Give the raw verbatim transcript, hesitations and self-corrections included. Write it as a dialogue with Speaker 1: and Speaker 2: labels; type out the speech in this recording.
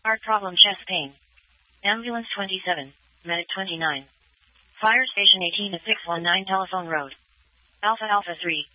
Speaker 1: Heart problem, chest pain. Ambulance twenty-seven, medic twenty-nine. Fire station eighteen at six one nine Telephone Road. Alpha Alpha three.